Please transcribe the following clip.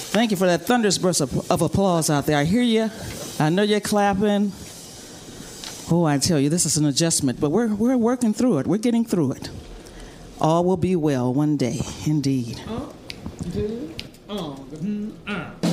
Thank you for that thunderous burst of applause out there. I hear you. I know you're clapping. Oh, I tell you, this is an adjustment, but we're working through it. We're getting through it. All will be well one day, indeed.